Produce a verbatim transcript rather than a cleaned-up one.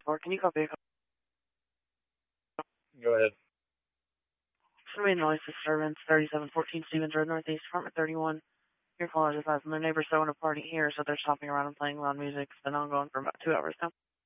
four. Can you copy? Go ahead. Somebody noise disturbance, thirty-seven fourteen Stevens Road Northeast, apartment thirty-one. Your call is advised. My neighbor's throwing a party here, so they're stopping around and playing loud music. It's been ongoing for about two hours now.